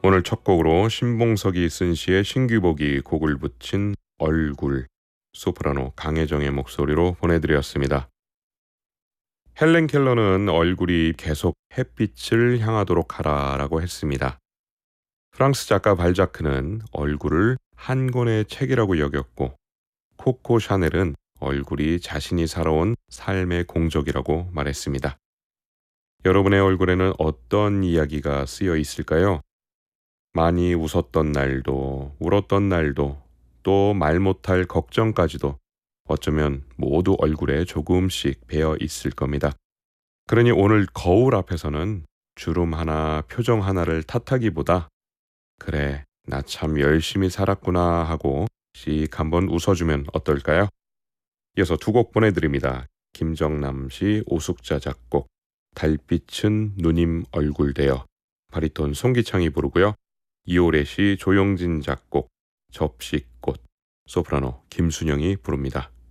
오늘 첫 곡으로 신봉석이 쓴 시의 신규복이 곡을 붙인 얼굴, 소프라노 강혜정의 목소리로 보내드렸습니다. 헬렌 켈러는 얼굴이 계속 햇빛을 향하도록 하라라고 했습니다. 프랑스 작가 발자크는 얼굴을 한 권의 책이라고 여겼고, 코코 샤넬은 얼굴이 자신이 살아온 삶의 공적이라고 말했습니다. 여러분의 얼굴에는 어떤 이야기가 쓰여 있을까요? 많이 웃었던 날도, 울었던 날도, 또 말 못할 걱정까지도 어쩌면 모두 얼굴에 조금씩 배어 있을 겁니다. 그러니 오늘 거울 앞에서는 주름 하나, 표정 하나를 탓하기보다 그래, 나 참 열심히 살았구나 하고 씩 한번 웃어주면 어떨까요? 이어서 두 곡 보내드립니다. 김정남 씨 오숙자 작곡, 달빛은 누님 얼굴 되어, 바리톤 송기창이 부르고요. 이효래 씨 조용진 작곡, 접시꽃, 소프라노 김순영이 부릅니다.